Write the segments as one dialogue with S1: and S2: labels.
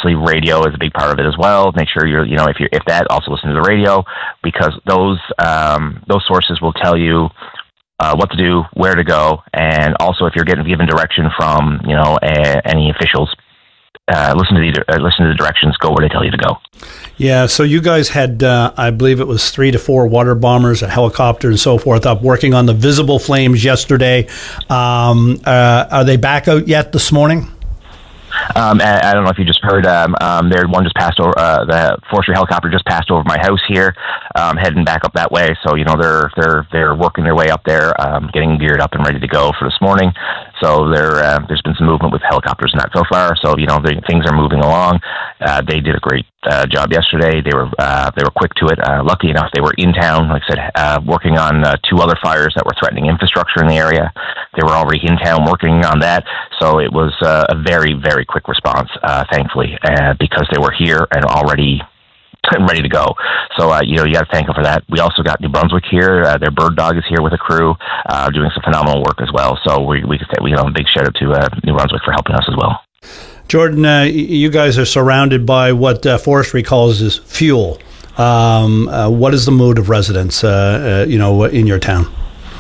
S1: obviously radio is a big part of it as well. Make sure if that, also listen to the radio, because those sources will tell you what to do, where to go, and also if you're getting given direction from any officials, listen to the directions. Go where they tell you to go.
S2: Yeah. So you guys had, I believe it was 3 to 4 water bombers, a helicopter, and so forth, up working on the visible flames yesterday. Are they back out yet this morning?
S1: I don't know if you just heard. One just passed over. The forestry helicopter just passed over my house here, heading back up that way. So they're working their way up there, getting geared up and ready to go for this morning. So there's been some movement with helicopters and that so far. So things are moving along. They did a great job yesterday. They were quick to it. Lucky enough, they were in town, like I said, working on 2 other fires that were threatening infrastructure in the area. They were already in town working on that. So it was a very, very quick response, thankfully, because they were here and already ready to go. So, you got to thank them for that. We also got New Brunswick here. Their bird dog is here with a crew, doing some phenomenal work as well. So we could say, a big shout out to New Brunswick for helping us as well.
S2: Jordan, you guys are surrounded by what forestry calls as fuel. What is the mood of residents, in your town?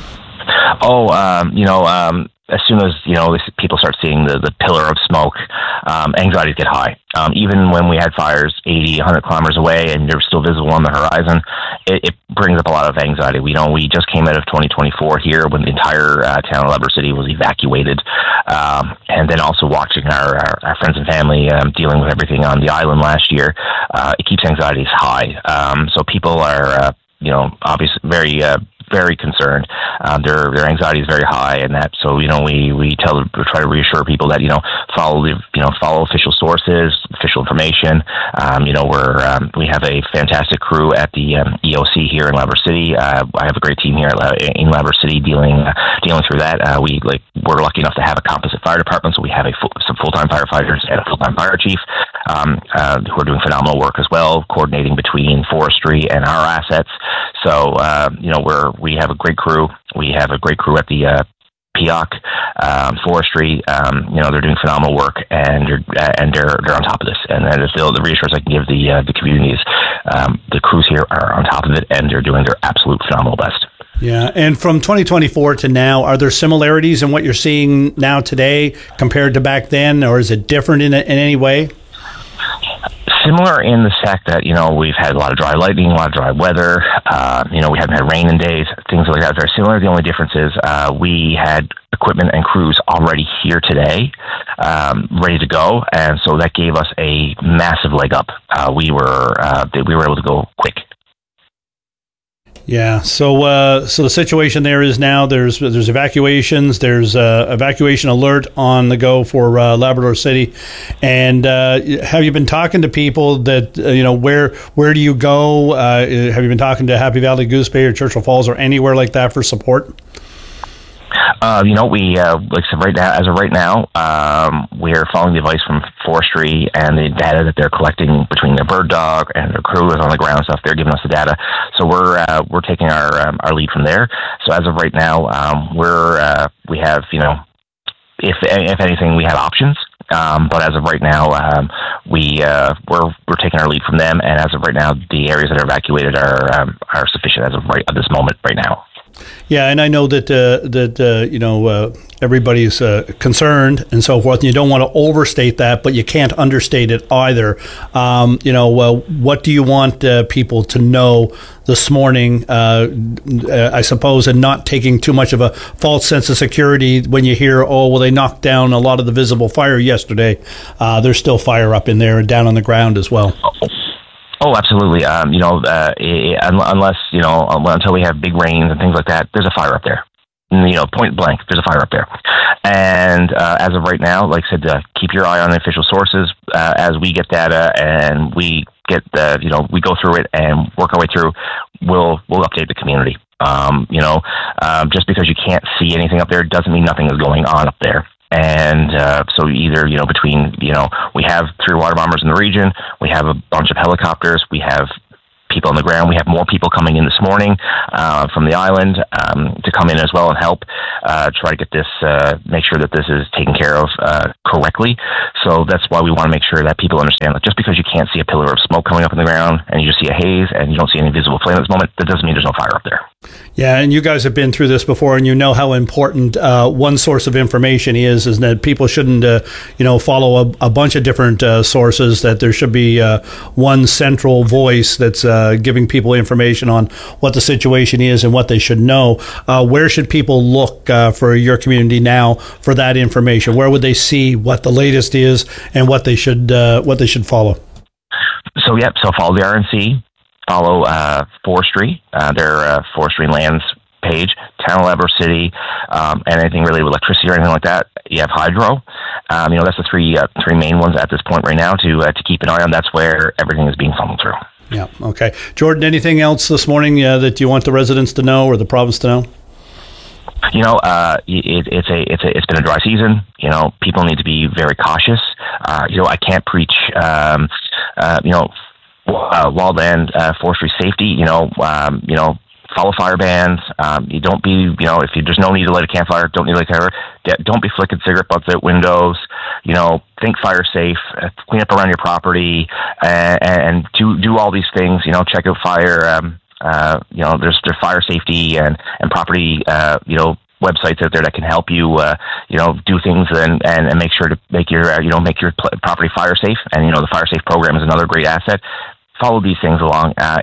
S1: As soon as people start seeing the pillar of smoke, anxieties get high. Even when we had fires 80, 100 kilometers away and they're still visible on the horizon, it brings up a lot of anxiety. We just came out of 2024 here when the entire town of Lever City was evacuated, and then also watching our friends and family dealing with everything on the island last year. It keeps anxieties high. So people are obviously very concerned. Their anxiety is very high, and that. So we try to reassure people that follow official sources, official information. We have a fantastic crew at the EOC here in Lever City. I have a great team here in Lever City dealing through that. We're lucky enough to have a composite fire department, so we have some full-time firefighters and a full-time fire chief who are doing phenomenal work as well, coordinating between forestry and our assets. So we have a great crew. We have a great crew at the PEOC, forestry. They're doing phenomenal work, and they're on top of this. And that is the reassurance I can give the communities. The crews here are on top of it, and they're doing their absolute phenomenal best.
S2: Yeah, and from 2024 to now, are there similarities in what you're seeing now today compared to back then, or is it different in any way?
S1: Similar in the fact that, we've had a lot of dry lightning, a lot of dry weather. We haven't had rain in days, things like that. Very similar. The only difference is we had equipment and crews already here today, ready to go. And so that gave us a massive leg up. We were able to go quick.
S2: Yeah. So the situation there is now there's evacuations. There's evacuation alert on the go for Labrador City. And have you been talking to people that where do you go? Have you been talking to Happy Valley, Goose Bay, or Churchill Falls, or anywhere like that for support?
S1: We like I said, as of right now, we're following the advice from forestry and the data that they're collecting between their bird dog and their crew is on the ground and stuff. They're giving us the data, so we're taking our lead from there. So as of right now, we have if anything, we have options. But as of right now, we're taking our lead from them, and as of right now, the areas that are evacuated are sufficient as of this moment right now.
S2: Yeah, and I know that everybody's concerned and so forth, and you don't want to overstate that, but you can't understate it either. What do you want people to know this morning, I suppose, and not taking too much of a false sense of security when you hear, they knocked down a lot of the visible fire yesterday. There's still fire up in there and down on the ground as well.
S1: Oh, absolutely. Unless, until we have big rains and things like that, there's a fire up there. Point blank, there's a fire up there. And as of right now, like I said, keep your eye on the official sources. As we get data and we get we go through it and work our way through, we'll update the community. Just because you can't see anything up there doesn't mean nothing is going on up there. And so either, we have 3 water bombers in the region, we have a bunch of helicopters, we have people on the ground. We have more people coming in this morning from the island to come in as well and help try to get this, make sure that this is taken care of correctly. So that's why we want to make sure that people understand that just because you can't see a pillar of smoke coming up in the ground and you just see a haze and you don't see any visible flame at this moment, that doesn't mean there's no fire up there.
S2: Yeah, and you guys have been through this before, and you know how important one source of information is that people shouldn't, follow a bunch of different sources, that there should be one central voice that's giving people information on what the situation is and what they should know. Where should people look for your community now for that information? Where would they see what the latest is and what they should follow?
S1: So follow the RNC. Follow forestry, their forestry lands page, Town of Labrador City, and anything really with electricity or anything like that. You have hydro. That's the three main ones at this point right now to keep an eye on. That's where everything is being funneled through.
S2: Yeah. Okay. Jordan, anything else this morning that you want the residents to know or the province to know?
S1: It's been a dry season. People need to be very cautious. I can't preach. Wildland forestry safety, follow fire bans. You don't be, if there's no need to light a campfire, don't need to light a campfire. Don't be flicking cigarette butts out windows. Think fire safe. Clean up around your property, and do all these things. Check out fire. There's fire safety and property. Websites out there that can help you, do things and make sure to make your property fire safe. And the fire safe program is another great asset. Follow these things along. As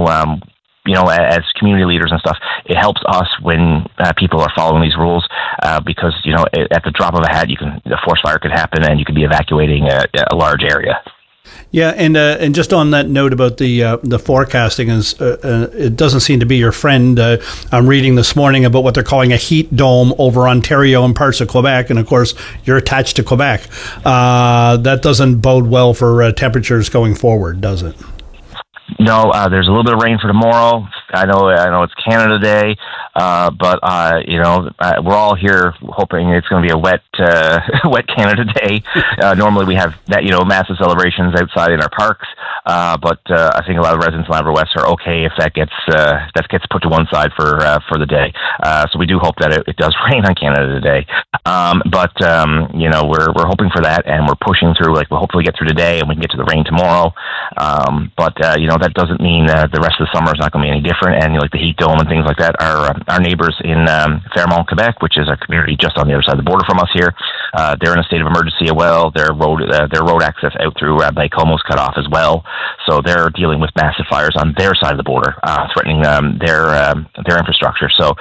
S1: community leaders and stuff, it helps us when people are following these rules because at the drop of a hat, a forest fire could happen and you could be evacuating a large area.
S2: Yeah, and just on that note about the forecasting, it doesn't seem to be your friend. I'm reading this morning about what they're calling a heat dome over Ontario and parts of Quebec, and of course you're attached to Quebec. That doesn't bode well for temperatures going forward, does it?
S1: No, there's a little bit of rain for tomorrow. I know it's Canada Day, but we're all here hoping it's going to be a wet Canada Day. Normally we have that, massive celebrations outside in our parks, but I think a lot of residents in Labrador West are okay if that gets put to one side for the day. So we do hope that it does rain on Canada Day, but we're hoping for that, and we're pushing through. We'll hopefully get through today, and we can get to the rain tomorrow. But that doesn't mean the rest of the summer is not going to be any different. And the heat dome and things like that. Our neighbors in Fairmont, Quebec, which is a community just on the other side of the border from us here, they're in a state of emergency as well. Their road access out through Baie-Comeau is cut off as well. So they're dealing with massive fires on their side of the border, threatening their infrastructure. So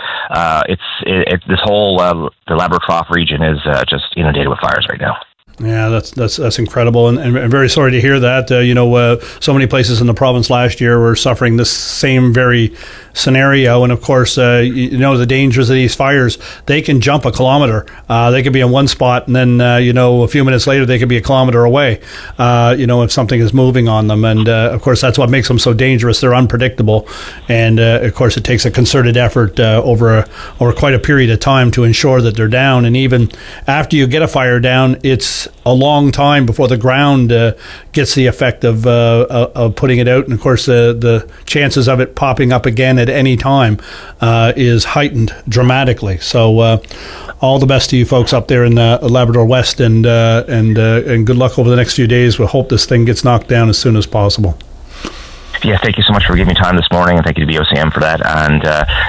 S1: this whole the Labrador Trough region is just inundated with fires right now.
S2: Yeah, that's incredible, and I'm very sorry to hear that. So many places in the province last year were suffering this same very scenario, and of course, the dangers of these fires. They can jump a kilometer. They could be in one spot, and then a few minutes later, they could be a kilometer away. If something is moving on them, and of course, that's what makes them so dangerous. They're unpredictable, and of course, it takes a concerted effort over quite a period of time to ensure that they're down. And even after you get a fire down, it's a long time before the ground gets the effect of putting it out, and of course the chances of it popping up again at any time is heightened dramatically. So all the best to you folks up there in Labrador West, and good luck over the next few days. We hope this thing gets knocked down as soon as possible.
S1: Yeah, thank you so much for giving me time this morning, and thank you to BOCM for that. And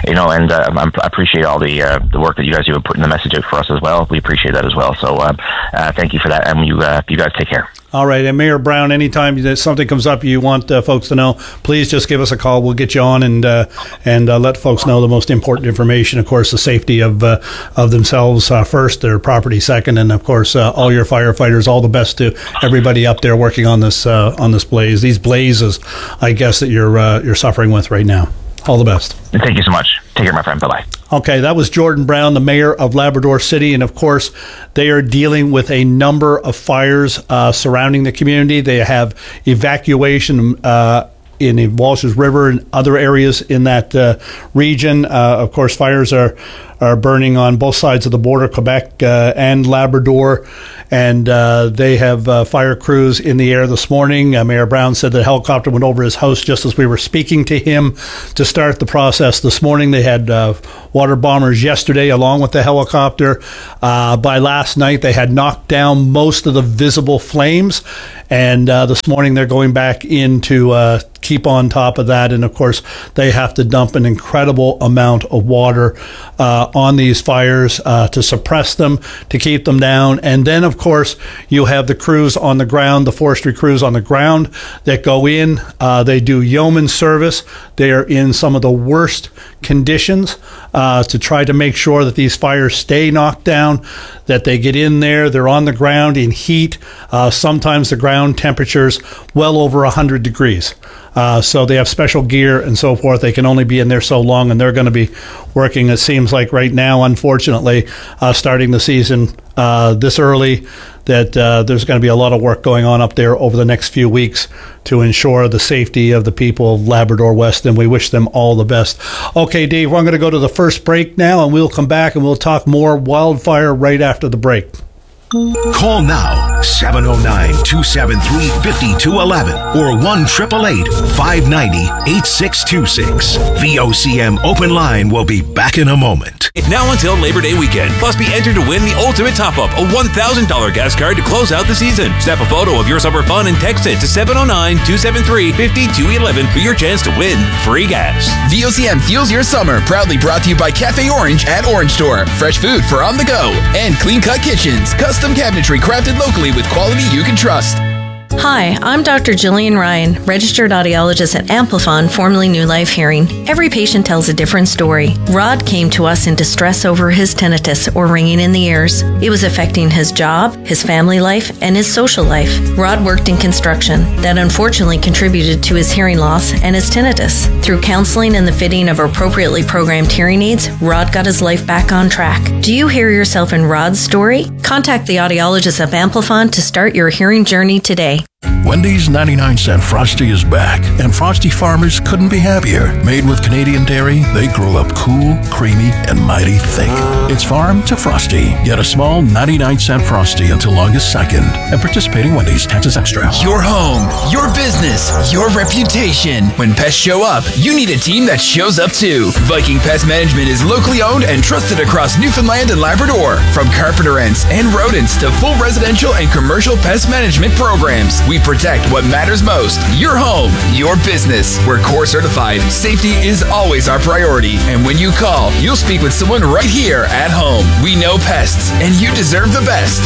S1: I appreciate all the work that you guys do in putting the message out for us as well. We appreciate that as well. So thank you for that, and you guys take care.
S2: All right, and Mayor Brown, anytime that something comes up you want folks to know, please just give us a call. We'll get you on and let folks know the most important information. Of course, the safety of themselves first, their property second, and of course all your firefighters. All the best to everybody up there working on this blaze. These blazes, I guess, that you're suffering with right now. All the best.
S1: Thank you so much. Take care, my friend. Bye-bye.
S2: Okay, that was Jordan Brown, the mayor of Labrador City. And of course, they are dealing with a number of fires surrounding the community. They have evacuation in the Walsh's River and other areas in that region. Of course, fires are burning on both sides of the border, Quebec and Labrador, and they have fire crews in the air this morning. Mayor Brown said the helicopter went over his house just as we were speaking to him to start the process this morning. They had water bombers yesterday along with the helicopter. By last night, they had knocked down most of the visible flames, and this morning they're going back in to keep on top of that. And of course, they have to dump an incredible amount of water on these fires to suppress them, to keep them down. And then, of course, you have the crews on the ground, the forestry crews on the ground that go in. They do yeoman service. They are in some of the worst conditions to try to make sure that these fires stay knocked down, that they get in there. They're on the ground in heat. Sometimes the ground temperature's well over 100 degrees. So they have special gear and so forth. They can only be in there so long, and they're going to be working, it seems like right now, unfortunately, starting the season this early, that there's going to be a lot of work going on up there over the next few weeks to ensure the safety of the people of Labrador West, and we wish them all the best. Okay, Dave, we're going to go to the first break now, and we'll come back and we'll talk more wildfire right after the break.
S3: Call now, 709-273-5211 or 1-888-590-8626. VOCM Open Line will be back in a moment.
S4: Now until Labor Day weekend, plus be entered to win the ultimate top-up, a $1,000 gas card to close out the season. Snap a photo of your summer fun and text it to 709-273-5211 for your chance to win free gas.
S5: VOCM fuels your summer, proudly brought to you by Cafe Orange at Orange Store. Fresh food for on the go. And Clean Cut Kitchens, custom cabinetry crafted locally with quality you can trust.
S6: Hi, I'm Dr. Jillian Ryan, registered audiologist at Amplifon, formerly New Life Hearing. Every patient tells a different story. Rod came to us in distress over his tinnitus, or ringing in the ears. It was affecting his job, his family life, and his social life. Rod worked in construction. That unfortunately contributed to his hearing loss and his tinnitus. Through counseling and the fitting of appropriately programmed hearing aids, Rod got his life back on track. Do you hear yourself in Rod's story? Contact the audiologist of Amplifon to start your hearing journey today.
S7: Wendy's 99-cent Frosty is back, and Frosty farmers couldn't be happier. Made with Canadian dairy, they grow up cool, creamy, and mighty thick. It's farm to Frosty. Get a small 99-cent Frosty until August 2nd. And participating Wendy's, taxes extra.
S5: Your home, your business, your reputation. When pests show up, you need a team that shows up too. Viking Pest Management is locally owned and trusted across Newfoundland and Labrador. From carpenter ants and rodents to full residential and commercial pest management programs, we protect what matters most. Your home, your business. We're core certified. Safety is always our priority. And when you call, you'll speak with someone right here at home. We know pests, and you deserve the best.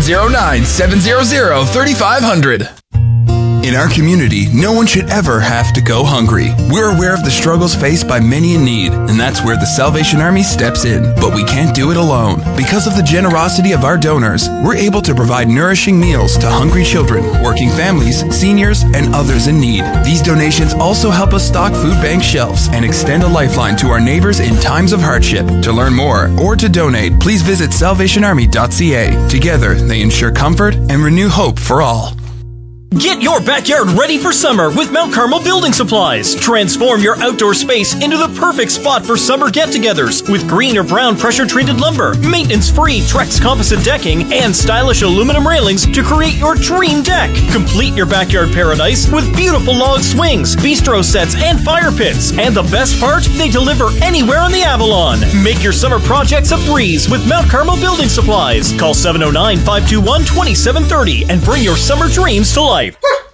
S5: 709-700-3500. In our community, no one should ever have to go hungry. We're aware of the struggles faced by many in need, and that's where the Salvation Army steps in. But we can't do it alone. Because of the generosity of our donors, we're able to provide nourishing meals to hungry children, working families, seniors, and others in need. These donations also help us stock food bank shelves and extend a lifeline to our neighbors in times of hardship. To learn more or to donate, please visit salvationarmy.ca. Together, they ensure comfort and renew hope for all.
S8: Get your backyard ready for summer with Mount Carmel Building Supplies. Transform your outdoor space into the perfect spot for summer get-togethers with green or brown pressure-treated lumber, maintenance-free Trex composite decking, and stylish aluminum railings to create your dream deck. Complete your backyard paradise with beautiful log swings, bistro sets, and fire pits. And the best part, they deliver anywhere in the Avalon. Make your summer projects a breeze with Mount Carmel Building Supplies. Call 709-521-2730 and bring your summer dreams to life.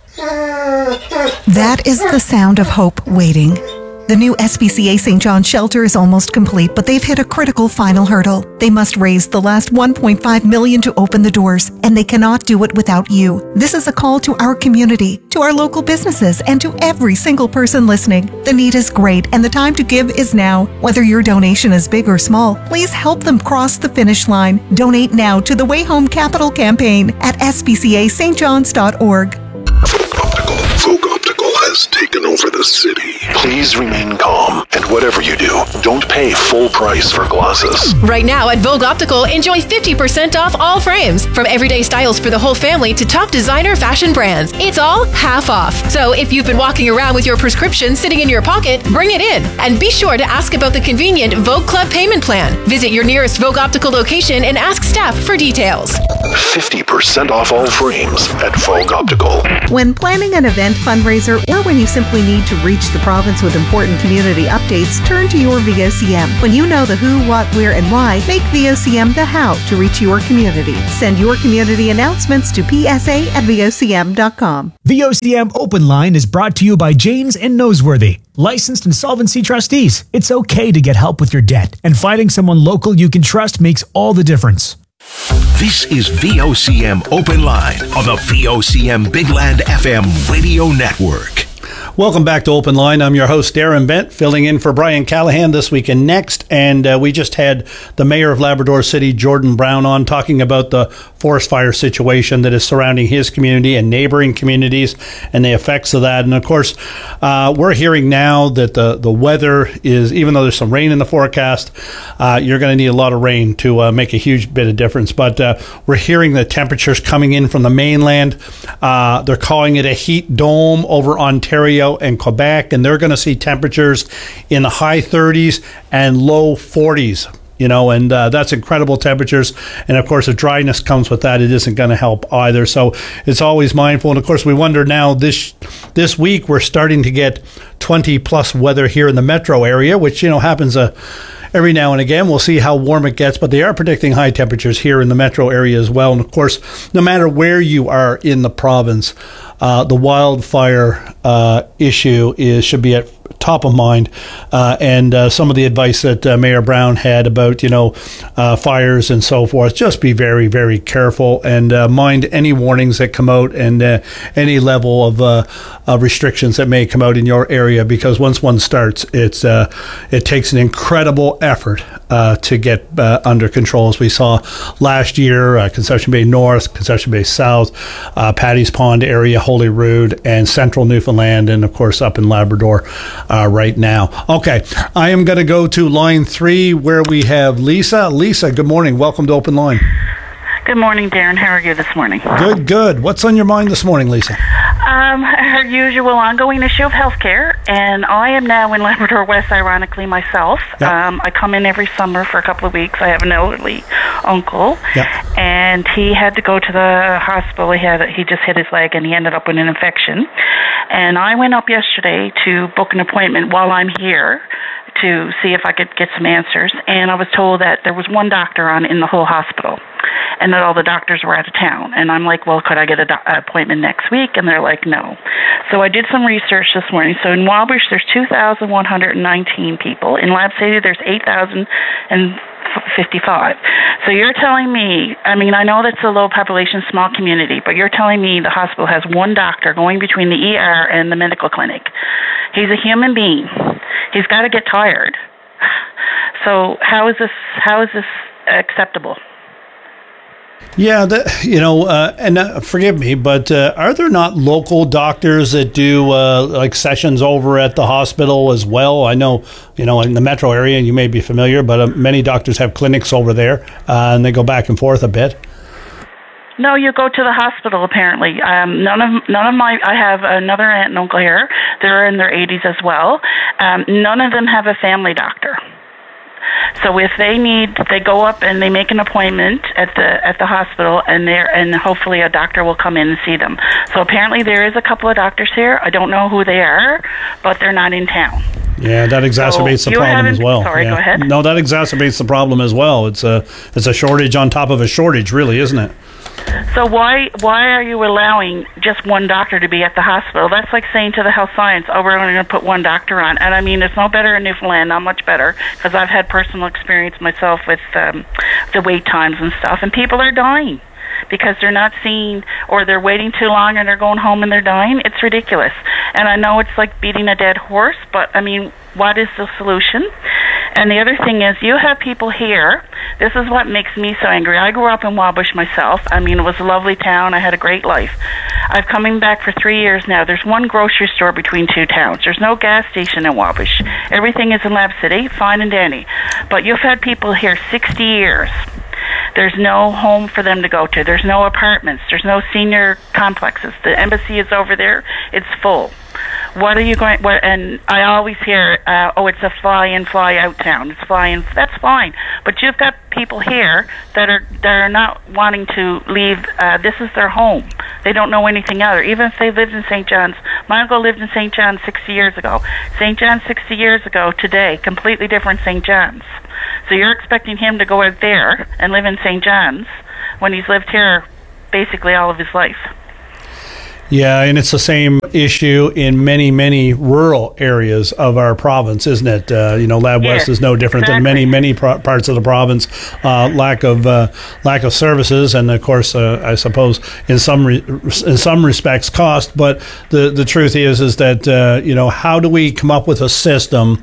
S9: That is the sound of hope waiting. The new SPCA St. John shelter is almost complete, but they've hit a critical final hurdle. They must raise the last $1.5 million to open the doors, and they cannot do it without you. This is a call to our community, to our local businesses, and to every single person listening. The need is great, and the time to give is now. Whether your donation is big or small, please help them cross the finish line. Donate now to the Way Home Capital campaign at spcastjohns.org.
S3: Folk Optical has
S10: taken over the city. Please remain calm, and whatever you do, don't pay full price for glasses.
S11: Right now at Vogue Optical, enjoy 50% off all frames. From everyday styles for the whole family to top designer fashion brands. It's all half off. So if you've been walking around with your prescription sitting in your pocket, bring it in. And be sure to ask about the convenient Vogue Club payment plan. Visit your nearest Vogue Optical location and ask staff for details.
S10: 50% off all frames at Vogue Optical.
S9: When planning an event, fundraiser, or when you simply need to reach the province with important community updates, turn to your VOCM. When you know the who, what, where, and why, make VOCM the how to reach your community. Send your community announcements to psa@vocm.com.
S12: VOCM Open Line is brought to you by Janes and Noseworthy, licensed insolvency trustees. It's okay to get help with your debt, and finding someone local you can trust makes all the difference.
S3: This is VOCM Open Line on the VOCM Big Land FM radio network.
S2: Welcome back to Open Line. I'm your host, Darren Bent, filling in for Brian Callahan this week and next. And we just had the mayor of Labrador City, Jordan Brown, on talking about the forest fire situation that is surrounding his community and neighboring communities and the effects of that. And of course, we're hearing now that the weather is, even though there's some rain in the forecast, you're going to need a lot of rain to make a huge bit of difference. But we're hearing the temperatures coming in from the mainland. They're calling it a heat dome over Ontario and Quebec, and they're going to see temperatures in the high 30s and low 40s. And that's incredible temperatures. And of course, if dryness comes with that, it isn't going to help either. So it's always mindful. And of course, we wonder now this week, we're starting to get 20 plus weather here in the metro area, which, happens every now and again. We'll see how warm it gets, but they are predicting high temperatures here in the metro area as well. And of course, no matter where you are in the province, the wildfire issue should be at top of mind, and some of the advice that Mayor Brown had about fires and so forth. Just be very, very careful and mind any warnings that come out and any level of restrictions that may come out in your area, because once one starts, it takes an incredible effort to get under control, as we saw last year. Conception Bay North, Conception Bay South, Paddy's Pond area, Holyrood, and Central Newfoundland, and of course up in Labrador right now. Okay, I am going to go to line 3 where we have Lisa. Lisa, good morning. Welcome to Open Line.
S13: Good morning, Darren. How are you this morning?
S2: Good. What's on your mind this morning, Lisa?
S13: Our usual ongoing issue of healthcare, and I am now in Labrador West, ironically, myself. Yep. I come in every summer for a couple of weeks. I have an elderly uncle, yep. And he had to go to the hospital. He just hit his leg, and he ended up with an infection. And I went up yesterday to book an appointment while I'm here to see if I could get some answers, and I was told that there was one doctor on in the whole hospital, and that all the doctors were out of town. And I'm like, well, could I get an appointment next week? And they're like, no. So I did some research this morning. So in Wallbridge, there's 2,119 people. In Lab City, there's 8,055. So you're telling me, I know that's a low population, small community, but you're telling me the hospital has one doctor going between the ER and the medical clinic. He's a human being. He's got to get tired. So how is this acceptable?
S2: Yeah, and forgive me, but are there not local doctors that do like sessions over at the hospital as well? I know, in the metro area, and you may be familiar, but many doctors have clinics over there, and they go back and forth a bit.
S13: No, you go to the hospital, apparently. None of my, I have another aunt and uncle here. They're in their 80s as well. None of them have a family doctor. So if they go up and they make an appointment at the hospital, and hopefully a doctor will come in and see them. So apparently there is a couple of doctors here. I don't know who they are, but they're not in town.
S2: Yeah, that exacerbates the problem as well.
S13: Sorry,
S2: yeah.
S13: Go ahead.
S2: No, that exacerbates the problem as well. It's a shortage on top of a shortage, really, isn't it?
S13: So why are you allowing just one doctor to be at the hospital? That's like saying to the health science, oh, we're only going to put one doctor on. And it's no better in Newfoundland, not much better, because I've had personal experience myself with the wait times and stuff, and people are dying because they're not seeing, or they're waiting too long and they're going home and they're dying. It's ridiculous. And I know it's like beating a dead horse, but what is the solution? And the other thing is, you have people here. This is what makes me so angry. I grew up in Wabush myself. I mean, it was a lovely town. I had a great life. I've coming back for 3 years now. There's one grocery store between two towns. There's no gas station in Wabush. Everything is in Lab City, fine and dandy. But you've had people here 60 years. There's no home for them to go to. There's no apartments. There's no senior complexes. The embassy is over there. It's full. What are you going? And I always hear, it's a fly-in, fly-out town. It's fly-in. That's fine, but you've got people here that are not wanting to leave. This is their home. They don't know anything other. Even if they lived in St. John's, my uncle lived in St. John's 60 years ago. St. John's 60 years ago today, completely different St. John's. So you're expecting him to go out there and live in St. John's when he's lived here basically all of his life.
S2: Yeah, and it's the same issue in many, many rural areas of our province, isn't it? Lab West is no different than many parts of the province. Lack of services, and of course, I suppose in some respects, cost. But the truth is that how do we come up with a system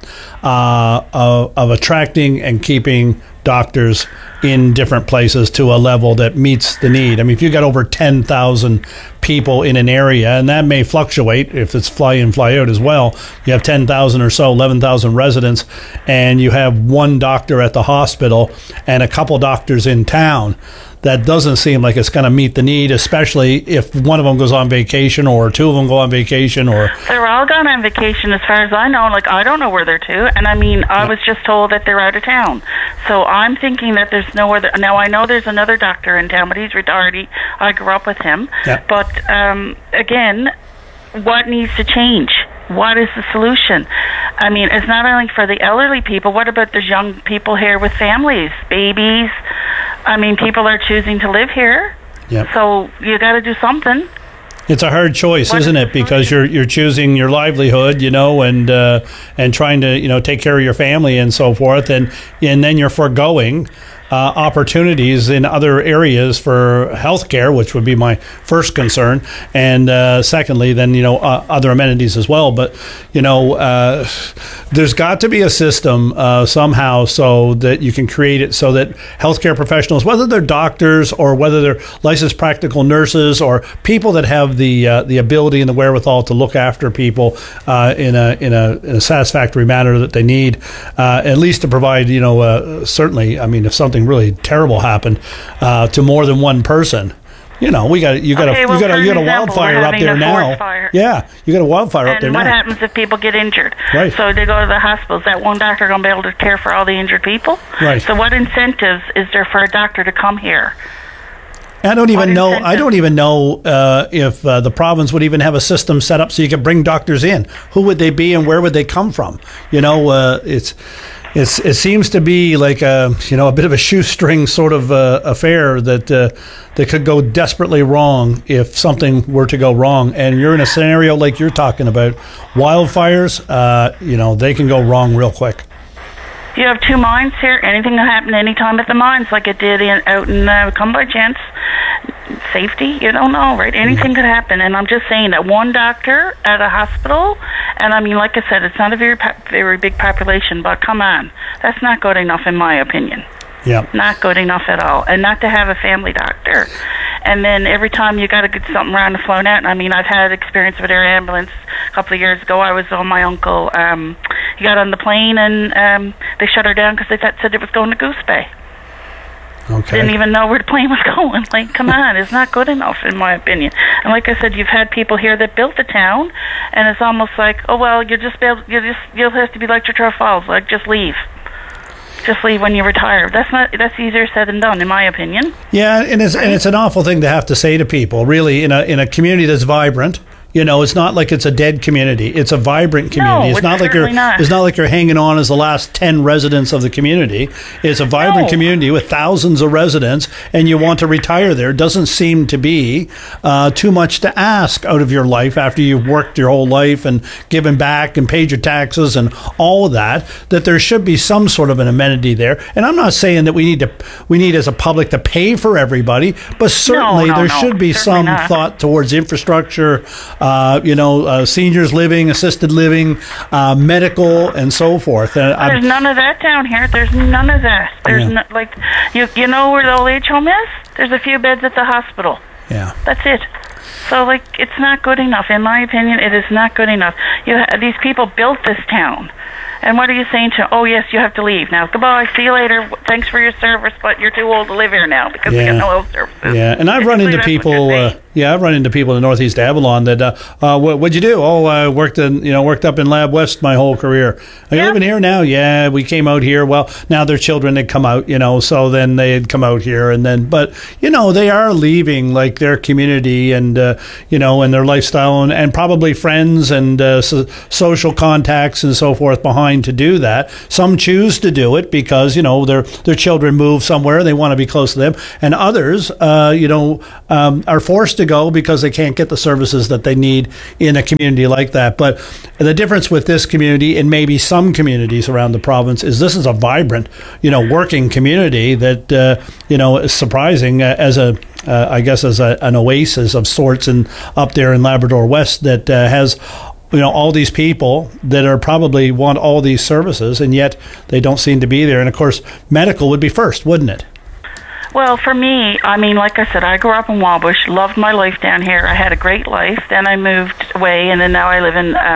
S2: of attracting and keeping doctors in different places to a level that meets the need? I mean, if you've got over 10,000 people in an area, and that may fluctuate if it's fly in, fly out as well, you have 10,000 or so, 11,000 residents, and you have one doctor at the hospital and a couple doctors in town. That doesn't seem like it's going to meet the need, especially if one of them goes on vacation or two of them go on vacation. Or
S13: they're all gone on vacation as far as I know. Like, I don't know where they're to. And I mean, I was just told that they're out of town. So I'm thinking that there's no other. Now, I know there's another doctor in town, but he's retired. I grew up with him. Yeah. But again, what needs to change? What is the solution? I mean, it's not only for the elderly people. What about the young people here with families, babies? I mean, people are choosing to live here. Yep. So you got to do something.
S2: It's a hard choice, isn't it? Because you're choosing your livelihood, and trying to, take care of your family and so forth, and then you're foregoing opportunities in other areas for healthcare, which would be my first concern, and secondly, then other amenities as well. But there's got to be a system somehow so that you can create it so that healthcare professionals, whether they're doctors or whether they're licensed practical nurses or people that have the ability and the wherewithal to look after people in a satisfactory manner that they need, at least to provide certainly. I mean, if something really terrible happened to more than one person, you got a wildfire up there now. Yeah, you got a wildfire up there now.
S13: And what happens if people get injured?
S2: Right.
S13: So they go to the hospitals. That one doctor going to be able to care for all the injured people?
S2: Right.
S13: So what incentives is there for a doctor to come here?
S2: I don't even know if the province would even have a system set up so you could bring doctors in. Who would they be and where would they come from? It seems to be like a bit of a shoestring sort of affair that could go desperately wrong if something were to go wrong. And you're in a scenario like you're talking about, wildfires. They can go wrong real quick.
S13: You have two mines here. Anything can happen anytime at the mines, like it did out in Come By Chance. Safety, you don't know, right? Anything could happen. And I'm just saying that one doctor at a hospital, and I mean, like I said, it's not a very big population, but come on. That's not good enough in my opinion.
S2: Yeah.
S13: Not good enough at all. And not to have a family doctor. And then every time you got to get something around the flown out. I mean, I've had experience with air ambulance a couple of years ago. I was on my uncle. He got on the plane and they shut her down because they said it was going to Goose Bay.
S2: Okay.
S13: Didn't even know where the plane was going. Like, come on, it's not good enough in my opinion. And like I said, you've had people here that built the town, and it's almost like, oh well, you'll have to be like Latrobe Falls, like just leave. Just leave when you retire. That's easier said than done, in my opinion.
S2: Yeah, and it's an awful thing to have to say to people. Really, in a community that's vibrant, it's not like it's a dead community. It's a vibrant community.
S13: No,
S2: it's not like you're hanging on as the last 10 residents of the community. It's a vibrant community with thousands of residents, and you want to retire there. It doesn't seem to be too much to ask out of your life after you've worked your whole life and given back and paid your taxes and all of that there should be some sort of an amenity there. And I'm not saying that we need as a public to pay for everybody, but certainly there should be some thought towards infrastructure seniors living, assisted living, medical, and so forth.
S13: There's none of that down here. There's none of that. There's you know where the old age home is? There's a few beds at the hospital.
S2: Yeah.
S13: That's it. So, it's not good enough. In my opinion, it is not good enough. These people built this town. And what are you saying to, oh, yes, you have to leave. Now, goodbye, see you later. Thanks for your service, but you're too old to live here now because we got no health services.
S2: Yeah, and I've run into people. I've run into people in Northeast Avalon that, what'd you do? Oh, I worked up in Lab West my whole career. Are you living here now? Yeah, we came out here. Well, now their children had come out, so then they had come out here, but they are leaving their community and and their lifestyle and probably friends and social contacts and so forth behind to do that. Some choose to do it because their children move somewhere, they want to be close to them, and others are forced to go because they can't get the services that they need in a community like that. But the difference with this community and maybe some communities around the province is this is a vibrant working community that is surprising as an oasis of sorts and up there in Labrador West that has all these people that are probably want all these services, and yet they don't seem to be there. And of course, medical would be first, wouldn't it?
S13: Well, for me, like I said, I grew up in Wabush, loved my life down here. I had a great life. Then I moved away, and then now I live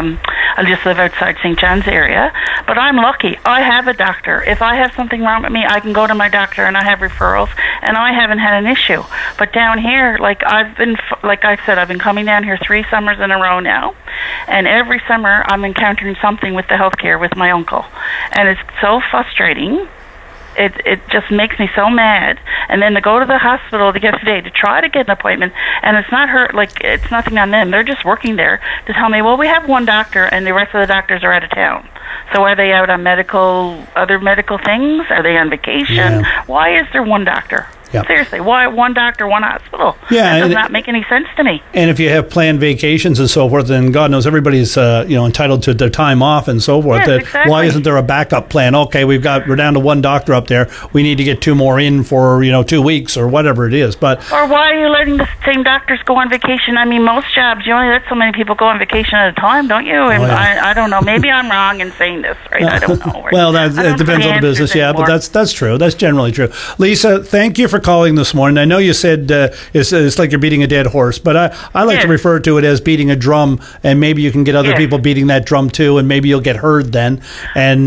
S13: I just live outside St. John's area. But I'm lucky. I have a doctor. If I have something wrong with me, I can go to my doctor, and I have referrals, and I haven't had an issue. But down here, I've been coming down here 3 summers in a row now, and every summer I'm encountering something with the healthcare with my uncle, and it's so frustrating. It just makes me so mad. And then to go to the hospital to try to get an appointment, and it's not it's nothing on them. They're just working there to tell me, well, we have one doctor and the rest of the doctors are out of town. So are they out on other medical things? Are they on vacation? Yeah. Why is there one doctor? Yep. Seriously, why one doctor, one hospital? Yeah, that does not make any sense to me.
S2: And if you have planned vacations and so forth, then God knows everybody's entitled to their time off and so forth.
S13: Yes, exactly.
S2: Why isn't there a backup plan? Okay, we're down to one doctor up there. We need to get 2 more in for 2 weeks or whatever it is. Or
S13: why are you letting the same doctors go on vacation? I mean, most jobs you only let so many people go on vacation at a time, don't you? And I don't know. Maybe I'm wrong in saying this, right? I don't know. Right?
S2: Well, it depends on the business. Yeah, but that's true. That's generally true. Lisa, thank you for calling this morning. I know you said it's like you're beating a dead horse, but I like to refer to it as beating a drum, and maybe you can get other people beating that drum too, and maybe you'll get heard then, and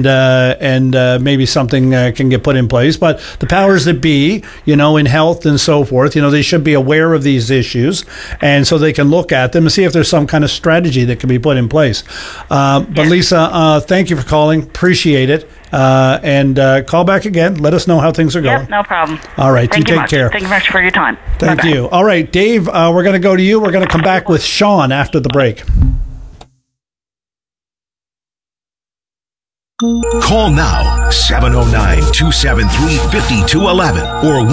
S2: maybe something can get put in place. But the powers that be, in health and so forth, they should be aware of these issues, and so they can look at them and see if there's some kind of strategy that can be put in place. But Lisa, thank you for calling. Appreciate it. And call back again. Let us know how things are going.
S13: Yep, no problem.
S2: All right,
S13: Thank you
S2: take care.
S13: Thank you very much for your time.
S2: Thank
S13: Bye-bye.
S2: you. All right, Dave, we're going to go to you. We're going to come back with Sean after the break.
S3: Call now, 709-273-5211 or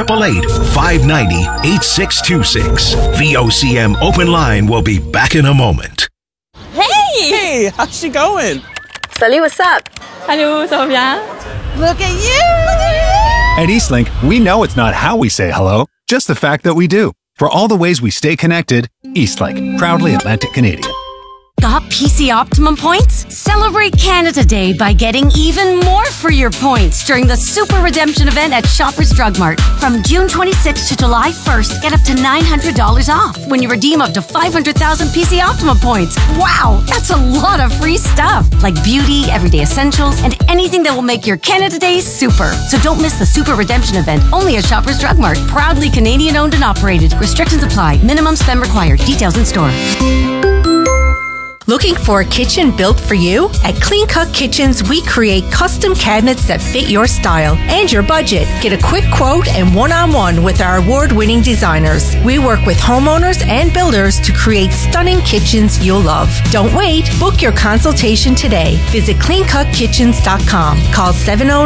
S3: 1-888-590-8626. VOCM Open Line will be back in a moment.
S14: Hey, how's she going?
S15: Salut, what's up?
S14: Hello, ça va bien?
S15: Look at you!
S16: At Eastlink, we know it's not how we say hello, just the fact that we do. For all the ways we stay connected, Eastlink, proudly Atlantic Canadian.
S17: Got PC Optimum points? Celebrate Canada Day by getting even more for your points during the Super Redemption event at Shoppers Drug Mart. From June 26th to July 1st, get up to $900 off when you redeem up to 500,000 PC Optimum points. Wow, that's a lot of free stuff, like beauty, everyday essentials, and anything that will make your Canada Day super. So don't miss the Super Redemption event, only at Shoppers Drug Mart. Proudly Canadian owned and operated. Restrictions apply. Minimum spend required. Details in store.
S18: Looking for a kitchen built for you? At Clean Cut Kitchens, we create custom cabinets that fit your style and your budget. Get a quick quote and one-on-one with our award-winning designers. We work with homeowners and builders to create stunning kitchens you'll love. Don't wait. Book your consultation today. Visit cleancutkitchens.com. Call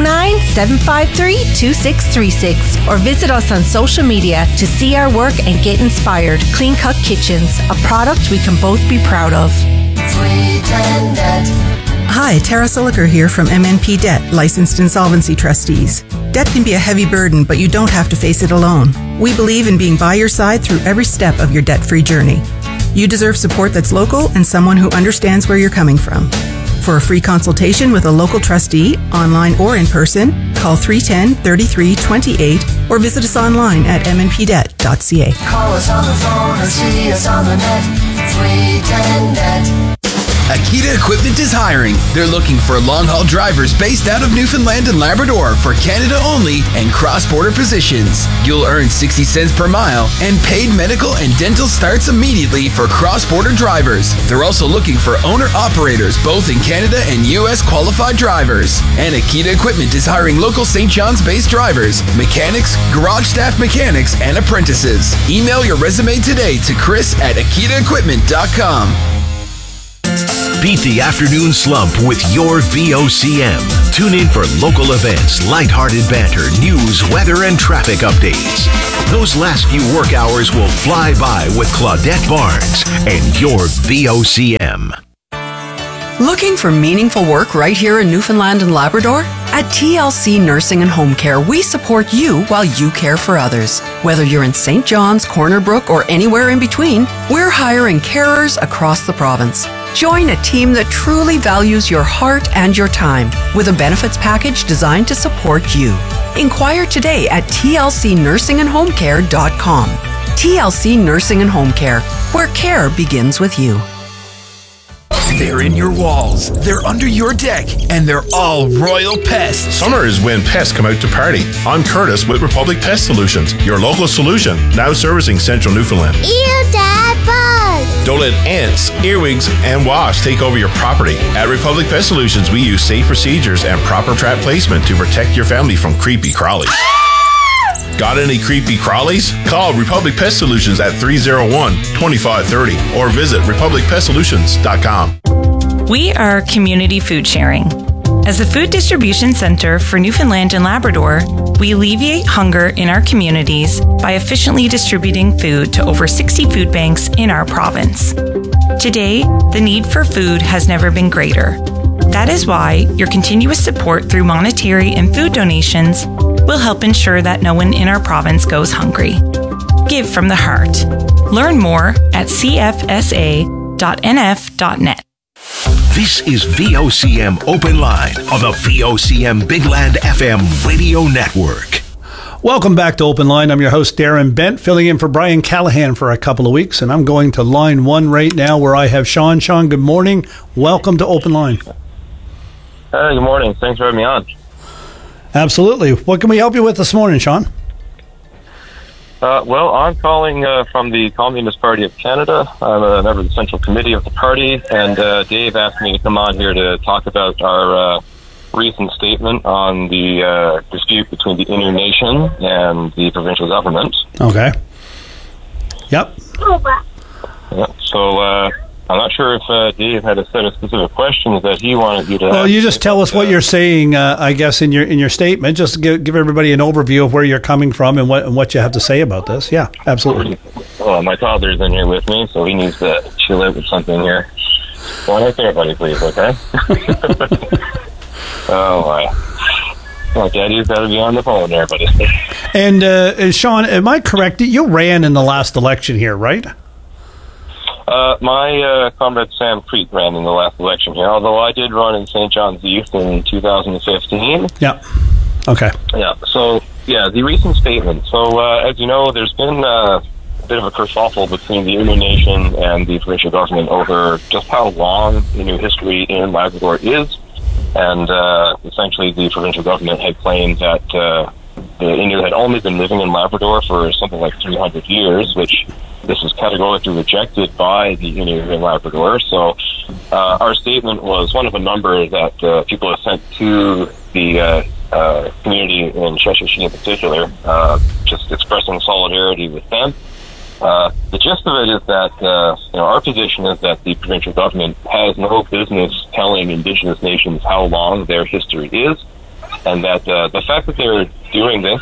S18: 709-753-2636 or visit us on social media to see our work and get inspired. Clean Cut Kitchens, a product we can both be proud of.
S19: Hi, Tara Siliker here from MNP Debt, licensed insolvency trustees. Debt can be a heavy burden, but you don't have to face it alone. We believe in being by your side through every step of your debt-free journey. You deserve support that's local and someone who understands where you're coming from. For a free consultation with a local trustee, online or in person, call 310-3328 or visit us online at mnpdebt.ca.
S20: Call us on the phone or see us on the net. 310-NET.
S5: Akita Equipment is hiring. They're looking for long-haul drivers based out of Newfoundland and Labrador for Canada only and cross-border positions. You'll earn 60 cents per mile, and paid medical and dental starts immediately for cross-border drivers. They're also looking for owner-operators both in Canada and U.S. qualified drivers. And Akita Equipment is hiring local St. John's-based drivers, mechanics, garage staff mechanics, and apprentices. Email your resume today to chris@akitaequipment.com.
S3: Beat the afternoon slump with your VOCM. Tune in for local events, lighthearted banter, news, weather, and traffic updates. Those last few work hours will fly by with Claudette Barnes and your VOCM.
S21: Looking for meaningful work right here in Newfoundland and Labrador? At TLC Nursing and Home Care, we support you while you care for others. Whether you're in St. John's, Corner Brook, or anywhere in between, we're hiring carers across the province. Join a team that truly values your heart and your time with a benefits package designed to support you. Inquire today at tlcnursingandhomecare.com. TLC Nursing and Home Care, where care begins with you.
S5: They're in your walls, they're under your deck, and they're all royal pests.
S22: Summer is when pests come out to party. I'm Curtis with Republic Pest Solutions, your local solution, now servicing central Newfoundland.
S23: Ew, Dad, bug!
S22: Don't let ants, earwigs, and wasps take over your property. At Republic Pest Solutions, we use safe procedures and proper trap placement to protect your family from creepy crawlies. Got any creepy crawlies? Call Republic Pest Solutions at 301-2530 or visit republicpestsolutions.com.
S24: We are community food sharing. As a food distribution center for Newfoundland and Labrador, we alleviate hunger in our communities by efficiently distributing food to over 60 food banks in our province. Today, the need for food has never been greater. That is why your continuous support through monetary and food donations will help ensure that no one in our province goes hungry. Give from the heart. Learn more at cfsa.nf.net.
S3: This is VOCM Open Line on the VOCM Bigland FM radio network.
S2: Welcome back to Open Line. I'm your host, Darren Bent, filling in for Brian Callahan for a couple of weeks, and I'm going to line one right now where I have Sean. Sean, good morning. Welcome to Open Line.
S25: Good morning. Thanks for having me on.
S2: Absolutely. What can we help you with this morning, Sean?
S25: Well, I'm calling from the Communist Party of Canada. I'm a member of the Central Committee of the party, and Dave asked me to come on here to talk about our recent statement on the dispute between the Innu Nation and the provincial government.
S2: Okay. Yep.
S25: Yeah, so I'm not sure if Dave had a set of specific questions that he wanted you to
S2: Well, you just tell us what you're saying, I guess, in your statement. Just give everybody an overview of where you're coming from and what you have to say about this. Yeah, absolutely.
S25: Well, my toddler's in here with me, so he needs to chill out with something here. Go on right there, buddy, please, okay? Oh, my. Well, Daddy's got to be on the phone there, buddy.
S2: And, Sean, am I correct? You ran in the last election here, right?
S25: My comrade Sam Creek ran in the last election here, although I did run in St. John's Youth in 2015.
S2: Yeah. Okay.
S25: Yeah. So, yeah, the recent statement. So, as you know, there's been a bit of a kerfuffle between the Innu Nation and the provincial government over just how long Innu history in Labrador is. And essentially, the provincial government had claimed that the Innu had only been living in Labrador for something like 300 years, which this was categorically rejected by the Innu in Labrador. So our statement was one of a number that people have sent to the community in Cheshire in particular, just expressing solidarity with them. The gist of it is that our position is that the provincial government has no business telling Indigenous nations how long their history is, and that the fact that they're doing this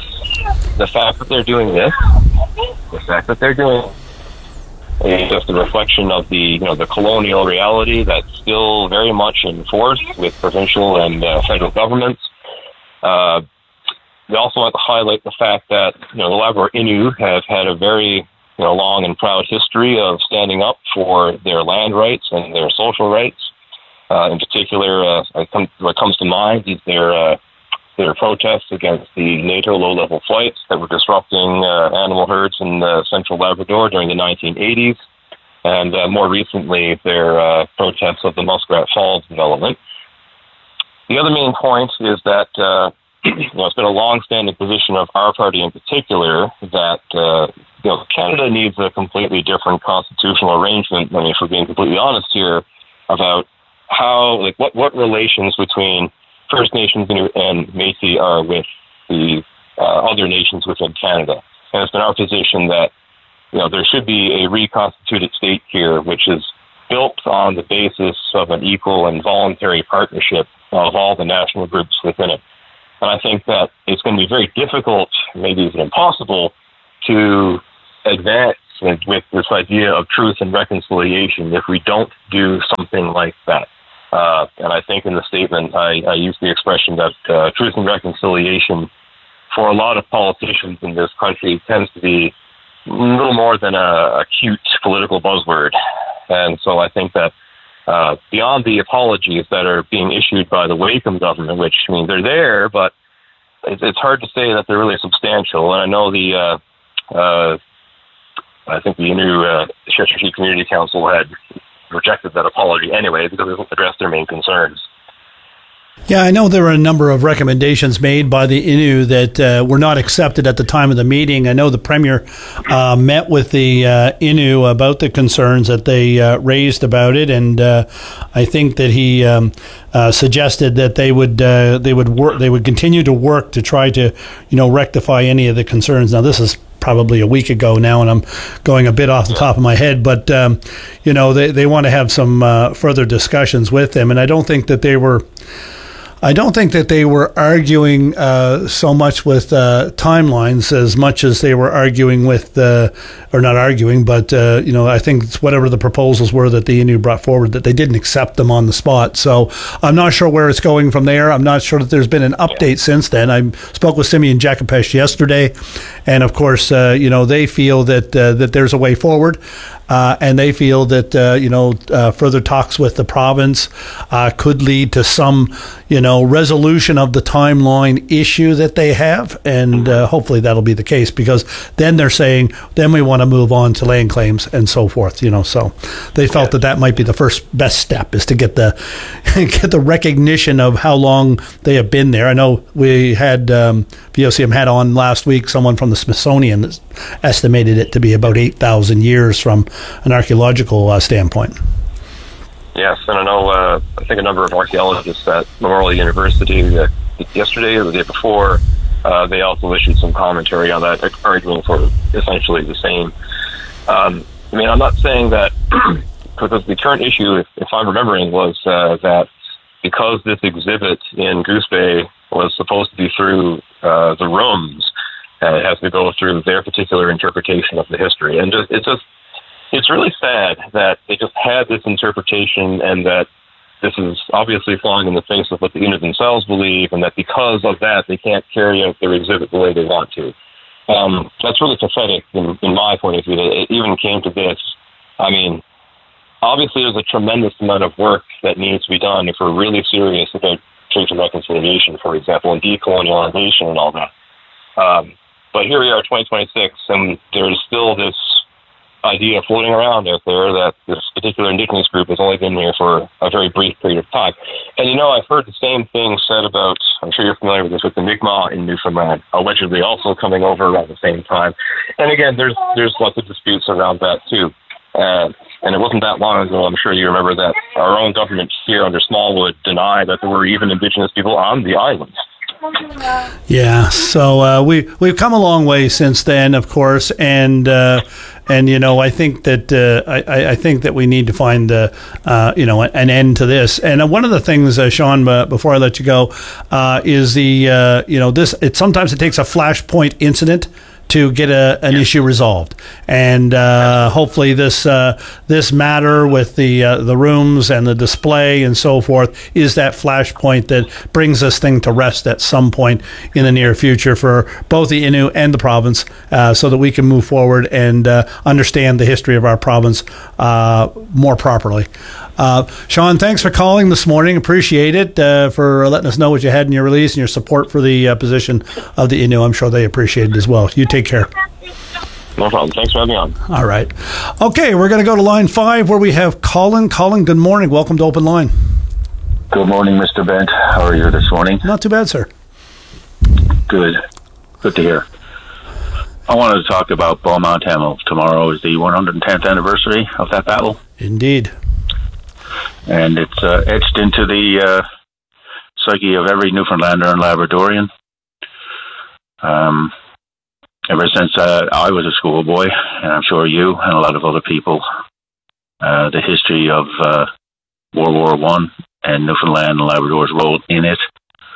S25: is just a reflection of the colonial reality that's still very much in force with provincial and federal governments. We also want to highlight the fact that the Labrador Innu have had a very long and proud history of standing up for their land rights and their social rights. In particular, what comes to mind is their protests against the NATO low-level flights that were disrupting animal herds in central Labrador during the 1980s, and more recently, their protests of the Muskrat Falls development. The other main point is that it's been a long-standing position of our party in particular that Canada needs a completely different constitutional arrangement. I mean, if we're being completely honest here, about how, what relations between First Nations and Métis are with the other nations within Canada. And it's been our position that there should be a reconstituted state here, which is built on the basis of an equal and voluntary partnership of all the national groups within it. And I think that it's going to be very difficult, maybe even impossible, to advance with this idea of truth and reconciliation if we don't do something like that. And I think in the statement, I used the expression that truth and reconciliation for a lot of politicians in this country tends to be a little more than a cute political buzzword. And so I think that beyond the apologies that are being issued by the Wakeham government, which, I mean, they're there, but it's hard to say that they're really substantial. And I know I think the Innu Shettershee Community Council had rejected that apology anyway because it doesn't address their main concerns.
S2: Yeah, I know there were a number of recommendations made by the Innu that were not accepted at the time of the meeting. I know the Premier met with the Innu about the concerns that they raised about it, and I think that he suggested that they would continue to work to try to rectify any of the concerns. Now, this is probably a week ago now, and I'm going a bit off the top of my head, but they want to have some further discussions with them, and I don't think that they were arguing so much with timelines as much as they were arguing with, or not arguing, but I think it's whatever the proposals were that the Innu brought forward, that they didn't accept them on the spot. So I'm not sure where it's going from there. I'm not sure that there's been an update since then. I spoke with Simeon Jakapesh yesterday, and of course, they feel that there's a way forward. And they feel that further talks with the province could lead to some resolution of the timeline issue that they have, and hopefully that'll be the case, because then they're saying then we want to move on to land claims and so forth. So they felt that might be the first best step, is to get the recognition of how long they have been there. I know we had VOCM had on last week someone from the Smithsonian that estimated it to be about 8,000 years from an archaeological standpoint.
S25: Yes, and I know, I think a number of archaeologists at Memorial University yesterday or the day before, they also issued some commentary on that, arguing for essentially the same. I'm not saying that, because the current issue, if I'm remembering, was that because this exhibit in Goose Bay was supposed to be through the rooms, it has to go through their particular interpretation of the history. And it's really sad that they just had this interpretation, and that this is obviously falling in the face of what the Innu themselves believe, and that because of that, they can't carry out their exhibit the way they want to. That's really pathetic in my point of view. It even came to this. I mean, obviously there's a tremendous amount of work that needs to be done if we're really serious about truth and reconciliation, for example, and decolonialization and all that. But here we are, 2026, and there's still this idea floating around out there that this particular Indigenous group has only been here for a very brief period of time. And I've heard the same thing said about, I'm sure you're familiar with this, with the Mi'kmaq in Newfoundland, allegedly also coming over around the same time. And again, there's lots of disputes around that too. And it wasn't that long ago, I'm sure you remember, that our own government here under Smallwood denied that there were even Indigenous people on the island.
S2: Yeah, so we've come a long way since then, of course, and I think that I think that we need to find an end to this. And one of the things, Sean, before I let you go, is this. Sometimes it takes a flashpoint incident to get an issue resolved. And hopefully this matter with the rooms and the display and so forth is that flashpoint that brings this thing to rest at some point in the near future for both the Innu and the province, so that we can move forward and understand the history of our province more properly. Sean, thanks for calling this morning. Appreciate it, for letting us know what you had in your release and your support for the position of the Innu. I'm sure they appreciate it as well. You take care.
S25: No problem. Thanks for having me on.
S2: All right. Okay, we're going to go to line 5 where we have Colin. Colin, good morning. Welcome to Open Line.
S1: Good morning, Mr. Bent. How are you this morning?
S2: Not too bad, sir.
S1: Good. Good to hear. I wanted to talk about Beaumont Hamel. Tomorrow is the 110th anniversary of that battle.
S2: Indeed.
S1: And it's etched into the psyche of every Newfoundlander and Labradorian. Ever since I was a schoolboy, and I'm sure you and a lot of other people, the history of World War I and Newfoundland and Labrador's role in it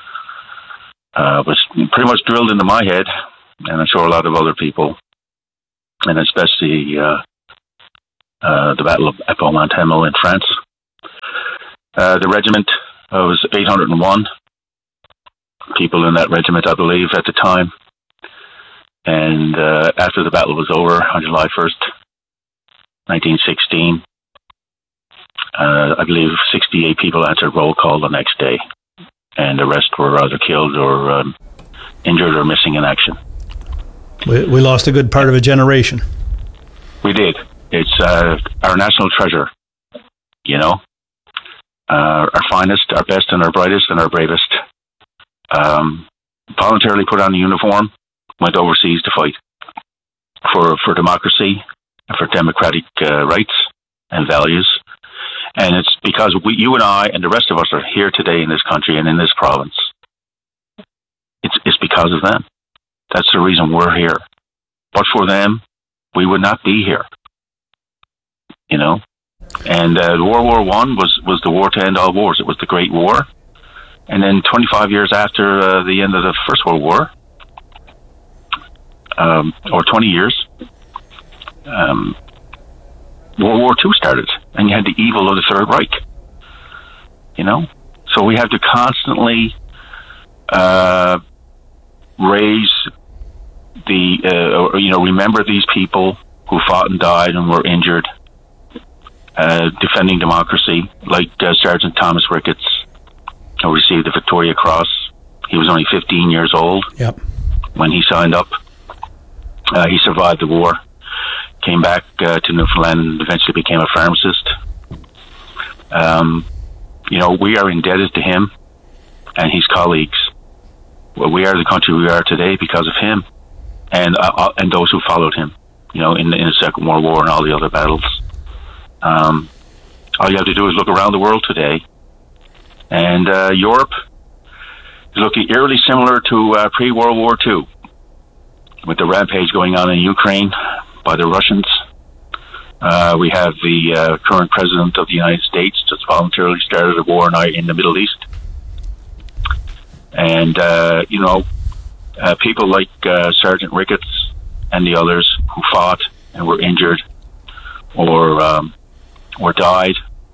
S1: was pretty much drilled into my head, and I'm sure a lot of other people, and especially the Battle of Beaumont Hamel in France. The regiment was 801 people in that regiment, I believe, at the time. And after the battle was over on July 1st, 1916, I believe 68 people answered roll call the next day. And the rest were either killed or injured or missing in action.
S2: We lost a good part of a generation.
S1: We did. It's our national treasure, you know. Our finest, our best, and our brightest, and our bravest. Voluntarily put on a uniform, went overseas to fight for democracy, and for democratic rights and values. And it's because you and I and the rest of us are here today in this country and in this province. It's because of them. That's the reason we're here. But for them, we would not be here. You know? And World War I was the war to end all wars. It was the Great War. And then 25 years after the end of the First World War, or 20 years, World War II started. And you had the evil of the Third Reich. You know? So we have to constantly raise remember these people who fought and died and were injured, defending democracy, like Sergeant Thomas Ricketts, who received the Victoria Cross. He was only 15 years old when he signed up. He survived the war, came back to Newfoundland, and eventually became a pharmacist. We are indebted to him and his colleagues. Well, we are the country we are today because of him and those who followed him, in the Second World War and all the other battles. All you have to do is look around the world today, and Europe is looking eerily similar to pre-World War II, with the rampage going on in Ukraine by the Russians. We have the current president of the United States just voluntarily started a war in the Middle East. And, people like Sergeant Ricketts and the others who fought and were injured or died,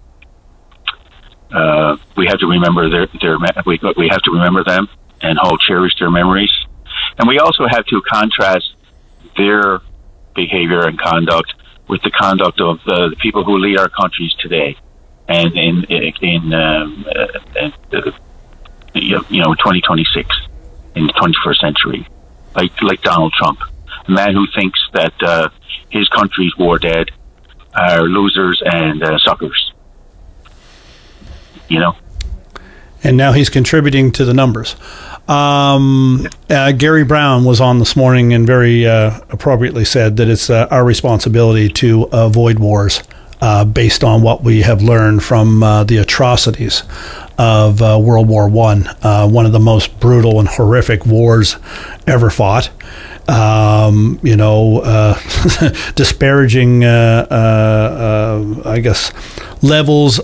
S1: we have to remember we have to remember them and cherish their memories. And we also have to contrast their behavior and conduct with the conduct of the people who lead our countries today, and in 2026, in the 21st century, like Donald Trump, a man who thinks that his country's war dead are losers and suckers.
S2: And now he's contributing to the numbers. Gary Brown was on this morning and very appropriately said that it's our responsibility to avoid wars based on what we have learned from the atrocities of World War I, one of the most brutal and horrific wars ever fought. Disparaging, I guess, levels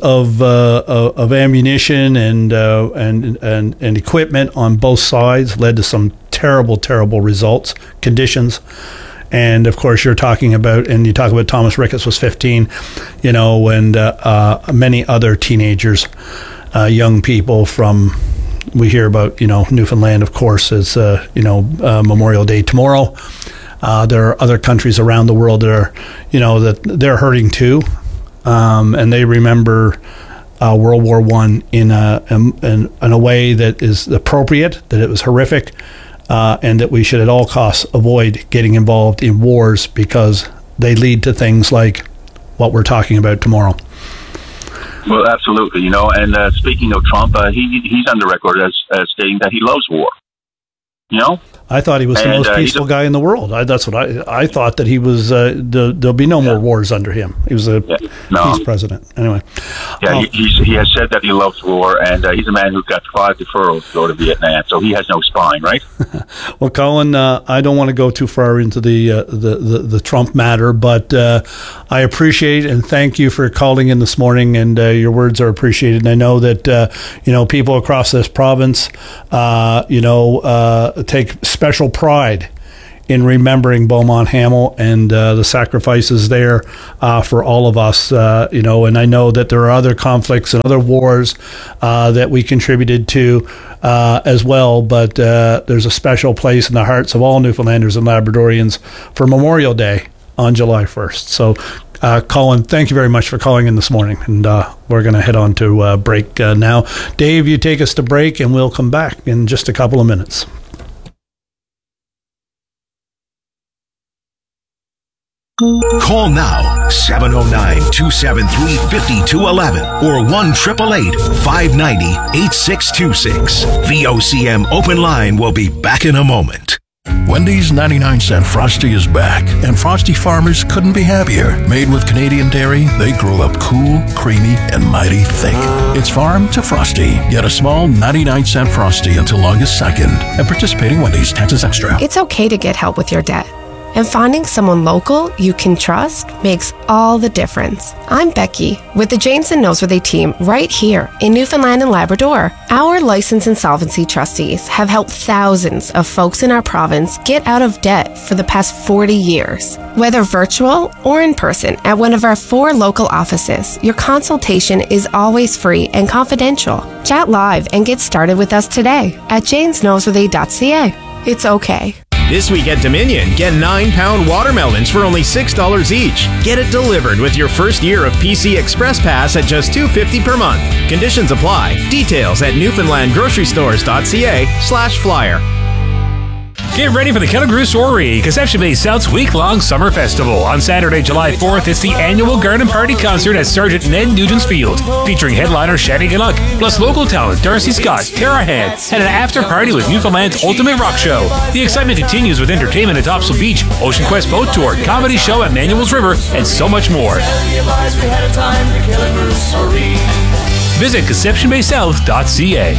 S2: of ammunition and equipment on both sides led to some terrible, terrible conditions. And of course, you talk about Thomas Ricketts was 15, and many other teenagers, young people we hear about, Newfoundland, of course, is, Memorial Day tomorrow. There are other countries around the world that are, that they're hurting too. And they remember World War I in a way that is appropriate, that it was horrific, and that we should at all costs avoid getting involved in wars because they lead to things like what we're talking about tomorrow.
S1: Well, absolutely, and speaking of Trump, he's on the record as stating that he loves war.
S2: I thought he was the most peaceful guy in the world. That's what I thought, that he was. There'll be no more wars under him. He was a peace president. Anyway.
S1: Yeah, he has said that he loves war, and he's a man who got 5 deferrals to go to Vietnam, so he has no spine, right?
S2: Well, Colin, I don't want to go too far into the Trump matter, but I appreciate and thank you for calling in this morning, and your words are appreciated. And I know that people across this province, take special pride in remembering Beaumont Hamel and the sacrifices there for all of us, and I know that there are other conflicts and other wars that we contributed to as well, but there's a special place in the hearts of all Newfoundlanders and Labradorians for Memorial Day on July 1st. So, Colin, thank you very much for calling in this morning, and we're going to head on to break now. Dave, you take us to break, and we'll come back in just a couple of minutes.
S3: Call now, 709-273-5211 or 1-888-590-8626. VOCM Open Line will be back in a moment.
S4: Wendy's 99-cent Frosty is back, and Frosty farmers couldn't be happier. Made with Canadian dairy, they grow up cool, creamy, and mighty thick. It's farm to Frosty. Get a small 99-cent Frosty until August 2nd. And participating Wendy's, taxes extra.
S6: It's okay to get help with your debt. And finding someone local you can trust makes all the difference. I'm Becky with the Janes and Noseworthy team right here in Newfoundland and Labrador. Our licensed insolvency trustees have helped thousands of folks in our province get out of debt for the past 40 years. Whether virtual or in person at one of our 4 local offices, your consultation is always free and confidential. Chat live and get started with us today at janesnoseworthy.ca. It's okay.
S7: This week at Dominion, get 9-pound watermelons for only $6 each. Get it delivered with your first year of PC Express Pass at just $2.50 per month. Conditions apply. Details at newfoundlandgrocerystores.ca/flyer.
S8: Get ready for the Kelligrew Soiree, Conception Bay South's week-long summer festival. On Saturday, July 4th, it's the annual Garden Party concert at Sergeant Ned Nugent's Field, featuring headliner Shadi Galluck, plus local talent Darcy Scott, Tara Head, and an after-party with Newfoundland's ultimate rock show. The excitement continues with entertainment at Topsail Beach, Ocean Quest Boat Tour, comedy show at Manuel's River, and so much more. Visit ConceptionBaySouth.ca.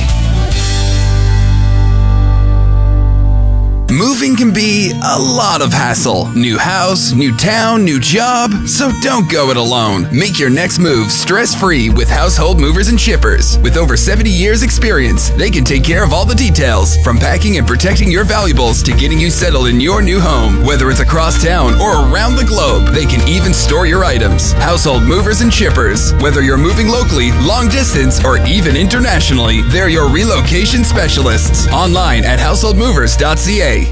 S5: Moving can be a lot of hassle. New house, new town, new job. So don't go it alone. Make your next move stress-free with Household Movers and Shippers. With over 70 years experience, they can take care of all the details, from packing and protecting your valuables to getting you settled in your new home. Whether it's across town or around the globe, they can even store your items. Household Movers and Shippers. Whether you're moving locally, long distance, or even internationally, they're your relocation specialists. Online at householdmovers.ca.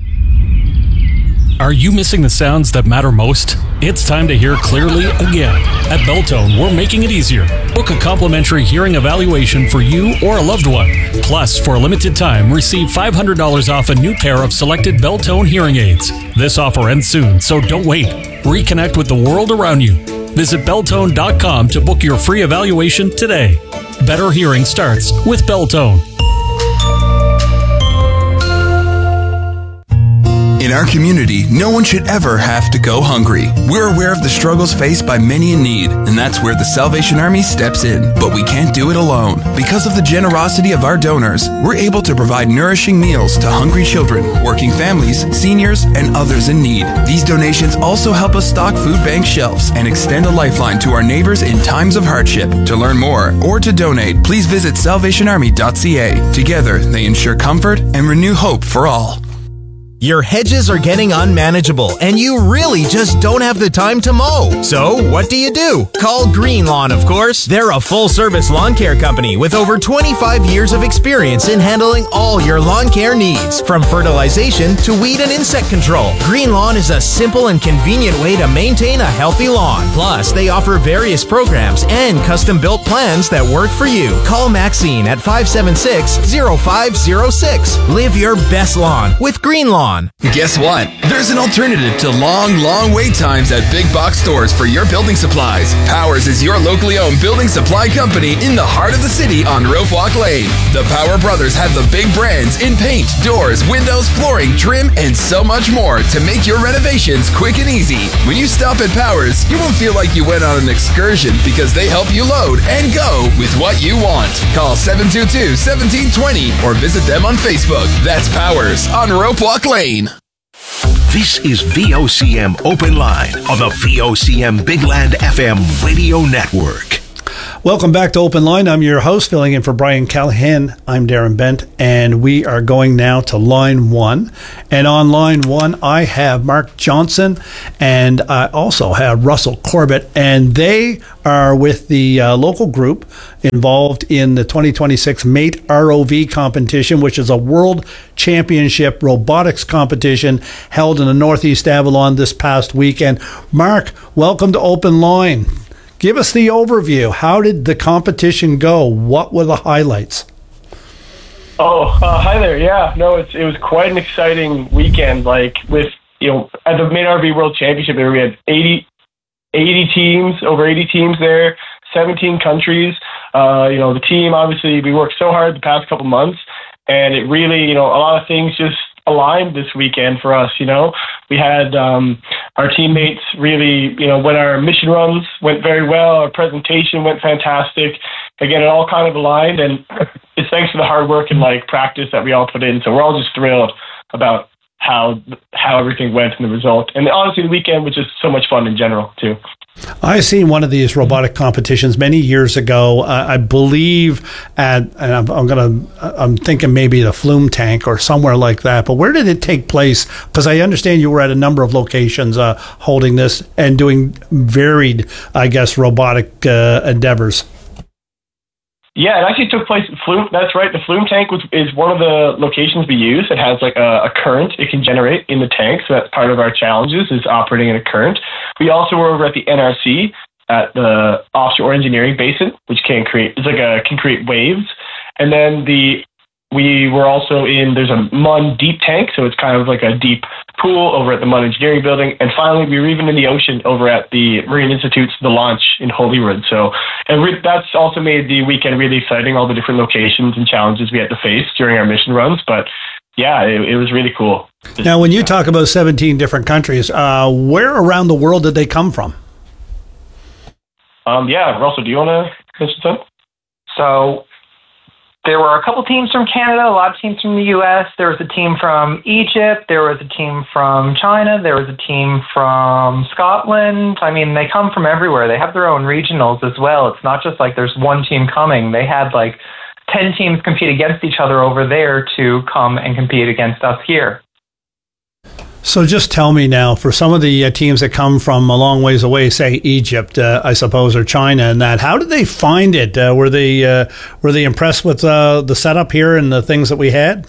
S11: Are you missing the sounds that matter most? It's time to hear clearly again. At Beltone, we're making it easier. Book a complimentary hearing evaluation for you or a loved one. Plus, for a limited time, receive $500 off a new pair of selected Beltone hearing aids. This offer ends soon, so don't wait. Reconnect with the world around you. Visit Beltone.com to book your free evaluation today. Better hearing starts with Beltone.
S5: In In our community, no one should ever have to go hungry. We're aware of the struggles faced by many in need, and that's where the Salvation Army steps in. But we can't do it alone. Because of the generosity of our donors, we're able to provide nourishing meals to hungry children, working families, seniors, and others in need. These donations also help us stock food bank shelves and extend a lifeline to our neighbors in times of hardship. To learn more or to donate, please visit salvationarmy.ca. Together, they ensure comfort and renew hope for all.
S7: Your hedges are getting unmanageable, and you really just don't have the time to mow. So, what do? Call Green Lawn, of course. They're a full-service lawn care company with over 25 years of experience in handling all your lawn care needs, from fertilization to weed and insect control. Green Lawn is a simple and convenient way to maintain a healthy lawn. Plus, they offer various programs and custom-built plans that work for you. Call Maxine at 576-0506. Live your best lawn with Green Lawn.
S5: Guess what? There's an alternative to long wait times at big box stores for your building supplies. Powers is your locally owned building supply company in the heart of the city on Rope Walk Lane. The Power Brothers have the big brands in paint, doors, windows, flooring, trim, and so much more to make your renovations quick and easy. When you stop at Powers, you won't feel like you went on an excursion because they help you load and go with what you want. Call 722-1720 or visit them on Facebook. That's Powers on Rope Walk Lane.
S3: This is VOCM Open Line on the VOCM Big Land FM radio network.
S2: Welcome back to Open Line. I'm your host, filling in for Brian Callahan. I'm Darren Bent, and we are going now to line one. And on line one, I have Mark Johnson, and I also have Russell Corbett, and they are with the local group involved in the 2026 MATE ROV competition, which is a world championship robotics competition held in the Northeast Avalon this past weekend. Mark, welcome to Open Line. Give us the overview. How did the competition go? What were the highlights?
S9: Hi there. Yeah, no, it was quite an exciting weekend. Like with, at the MATE ROV World Championship there, we had 80 teams, over 80 teams there, 17 countries. The team, obviously, we worked so hard the past couple months, and it really, a lot of things just aligned this weekend for us. We had our teammates really, when our mission runs went very well, our presentation went fantastic. Again, it all kind of aligned, and it's thanks to the hard work and practice that we all put in. So we're all just thrilled about how everything went and the result. And honestly, the weekend was just so much fun in general too.
S2: I seen one of these robotic competitions many years ago. I believe I'm thinking maybe the Flume Tank or somewhere like that. But where did it take place? Because I understand you were at a number of locations holding this and doing varied, robotic endeavors.
S9: Yeah, it actually took place at Flume. That's right. The Flume Tank is one of the locations we use. It has a current it can generate in the tank, so that's part of our challenges is operating in a current. We also were over at the NRC at the Offshore Engineering Basin, which can create waves. And then we were also there's a MUN deep tank, so it's kind of like a deep pool over at the MUN Engineering Building. And finally, we were even in the ocean over at the Marine Institute's The Launch in Holyrood. So that's also made the weekend really exciting, all the different locations and challenges we had to face during our mission runs. But yeah, it was really cool.
S2: Now, when you talk about 17 different countries, where around the world did they come from?
S9: Russell, do you want to mention something?
S10: So there were a couple teams from Canada, a lot of teams from the U.S. There was a team from Egypt. There was a team from China. There was a team from Scotland. I mean, they come from everywhere. They have their own regionals as well. It's not just like there's one team coming. They had 10 teams compete against each other over there to come and compete against us here.
S2: So just tell me now, for some of the teams that come from a long ways away, say Egypt, I suppose, or China, and that, how did they find it? Were they impressed with the setup here and the things that we had?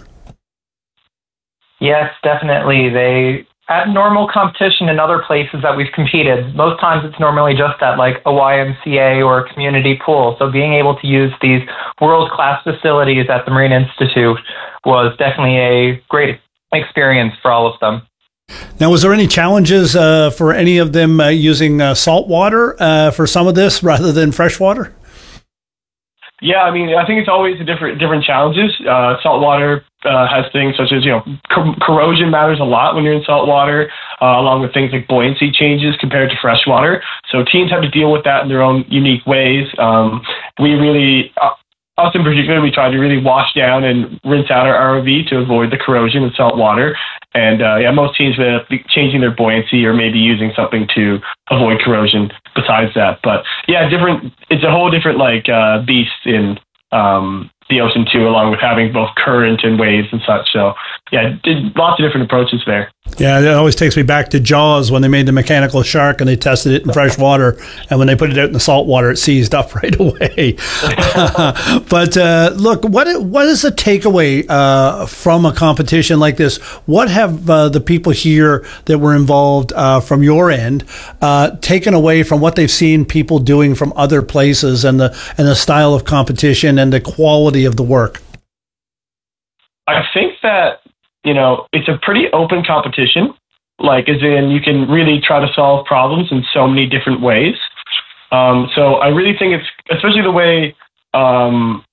S10: Yes, definitely. They at normal competition in other places that we've competed, most times it's normally just at a YMCA or a community pool. So being able to use these world-class facilities at the Marine Institute was definitely a great experience for all of them.
S2: Now, was there any challenges for any of them using salt water for some of this rather than fresh water?
S9: Yeah, I mean, I think it's always different challenges. Saltwater has things such as, corrosion matters a lot when you're in saltwater, along with things like buoyancy changes compared to freshwater. So teams have to deal with that in their own unique ways. We really, us in particular, we try to really wash down and rinse out our ROV to avoid the corrosion in saltwater. And most teams will be changing their buoyancy or maybe using something to avoid corrosion besides that. But yeah, it's a whole different beast in the ocean too, along with having both current and waves and such. So yeah, lots of different approaches there.
S2: Yeah, it always takes me back to Jaws when they made the mechanical shark and they tested it in fresh water, and when they put it out in the salt water, it seized up right away. But look, what is the takeaway from a competition like this? What have the people here that were involved from your end taken away from what they've seen people doing from other places, and the style of competition and the quality of the work?
S9: I think that it's a pretty open competition, as in you can really try to solve problems in so many different ways. So I really think it's, especially the way the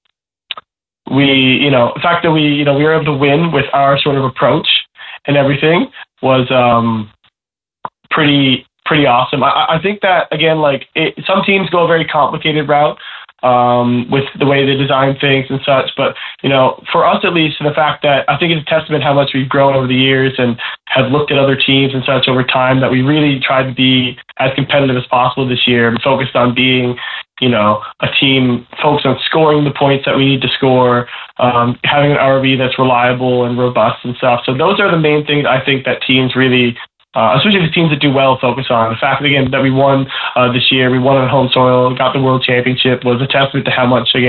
S9: fact that we were able to win with our sort of approach and everything was pretty awesome. I think that, again, some teams go a very complicated route with the way they design things and such. But, for us at least, the fact that I think it's a testament how much we've grown over the years and have looked at other teams and such over time, that we really tried to be as competitive as possible this year and focused on being, a team focused on scoring the points that we need to score, having an ROV that's reliable and robust and stuff. So those are the main things I think that teams really, especially the teams that do well, focus on. The fact that, again, that we won this year, we won on home soil, got the world championship, was a testament to how much, again,